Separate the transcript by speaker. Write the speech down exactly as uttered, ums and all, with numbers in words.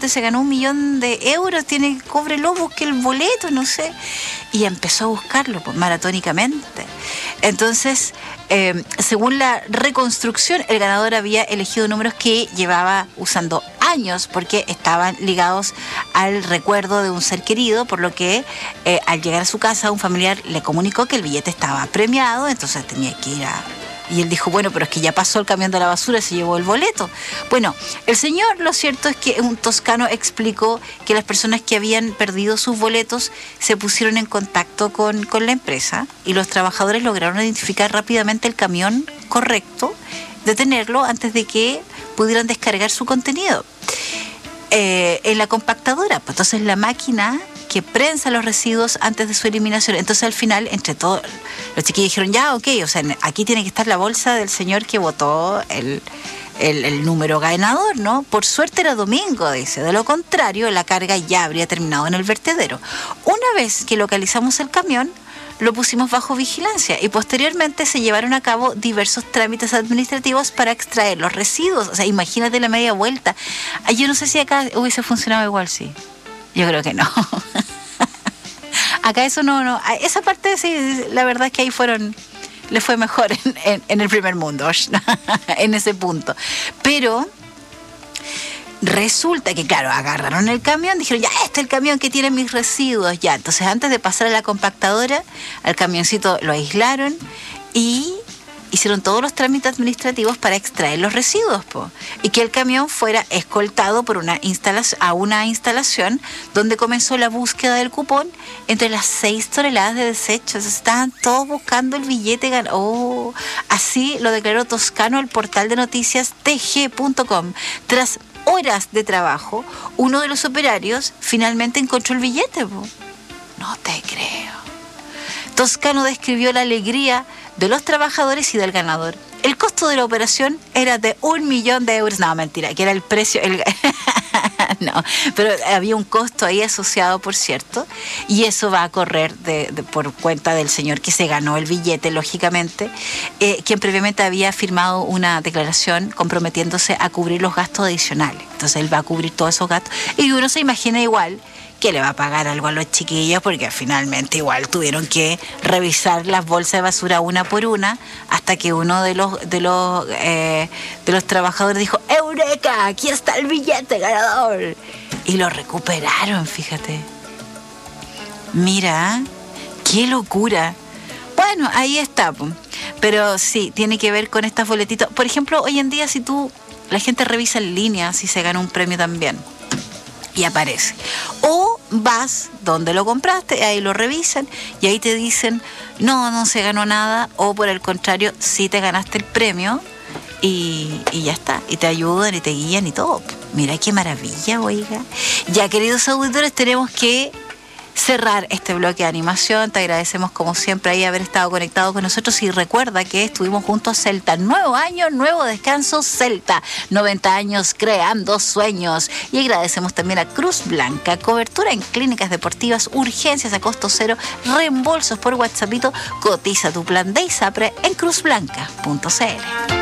Speaker 1: impresionante, se ganó un millón de euros, tiene, cóbrelo, busque el boleto, no sé. Y empezó a buscarlo pues, maratónicamente. Entonces, eh, según la reconstrucción, el ganador había elegido números que llevaba usando años porque estaban ligados al recuerdo de un ser querido, por lo que eh, al llegar a su casa un familiar le comunicó que el billete estaba premiado, entonces tenía que ir a... Y él dijo, bueno, pero es que ya pasó el camión de la basura, se llevó el boleto. Bueno, el señor, lo cierto es que un toscano explicó que las personas que habían perdido sus boletos se pusieron en contacto con, con la empresa y los trabajadores lograron identificar rápidamente el camión correcto, detenerlo antes de que pudieran descargar su contenido. Eh, en la compactadora, pues entonces la máquina que prensa los residuos antes de su eliminación. Entonces al final, entre todos, los chiquillos dijeron, ya, ok, o sea, aquí tiene que estar la bolsa del señor que votó el, el, el número ganador, ¿no? Por suerte era domingo, dice. De lo contrario, la carga ya habría terminado en el vertedero. Una vez que localizamos el camión, lo pusimos bajo vigilancia y posteriormente se llevaron a cabo diversos trámites administrativos para extraer los residuos. O sea, imagínate la media vuelta. Yo no sé si acá hubiese funcionado igual, sí. Yo creo que no. Acá eso no, no. Esa parte sí, la verdad es que ahí fueron, le fue mejor en, en, en el primer mundo, en ese punto. Pero resulta que, claro, agarraron el camión, dijeron, ya, este es el camión que tiene mis residuos, ya. Entonces, antes de pasar a la compactadora, al camioncito lo aislaron y hicieron todos los trámites administrativos para extraer los residuos, po, y que el camión fuera escoltado por una instalación, a una instalación donde comenzó la búsqueda del cupón entre las seis toneladas de desechos. Estaban todos buscando el billete. Oh, así lo declaró Toscano al portal de noticias T G punto com. Tras horas de trabajo, uno de los operarios finalmente encontró el billete, po. No te creo. Toscano describió la alegría de los trabajadores y del ganador. El costo de la operación era de un millón de euros. No, mentira, que era el precio. El... no, pero había un costo ahí asociado, por cierto, y eso va a correr de, de, por cuenta del señor que se ganó el billete, lógicamente, eh, quien previamente había firmado una declaración comprometiéndose a cubrir los gastos adicionales. Entonces él va a cubrir todos esos gastos. Y uno se imagina igual que le va a pagar algo a los chiquillos, porque finalmente igual tuvieron que revisar las bolsas de basura una por una, hasta que uno de los de los eh, de los trabajadores dijo, ¡Eureka! ¡Aquí está el billete ganador! Y lo recuperaron, fíjate. Mira, ¡qué locura! Bueno, ahí está. Pero sí, tiene que ver con estas boletitos. Por ejemplo, hoy en día, si tú, la gente revisa en línea si se gana un premio también. Y aparece. O vas donde lo compraste, ahí lo revisan y ahí te dicen, no, no se ganó nada, o por el contrario, sí te ganaste el premio y, y ya está. Y te ayudan y te guían y todo. Mira qué maravilla, oiga. Ya, queridos auditores, tenemos que cerrar este bloque de animación. Te agradecemos como siempre ahí haber estado conectado con nosotros y recuerda que estuvimos juntos Celta, nuevo año, nuevo descanso Celta, noventa años creando sueños, y agradecemos también a Cruz Blanca, cobertura en clínicas deportivas, urgencias a costo cero, reembolsos por WhatsAppito, cotiza tu plan de ISAPRE en cruz blanca punto c l.